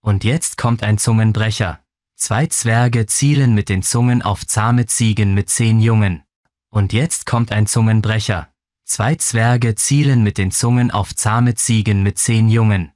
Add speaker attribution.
Speaker 1: Und jetzt kommt ein Zungenbrecher. 2 Zwerge zielen mit den Zungen auf zahme Ziegen mit 10 Jungen. Und jetzt kommt ein Zungenbrecher. 2 Zwerge zielen mit den Zungen auf zahme Ziegen mit 10 Jungen.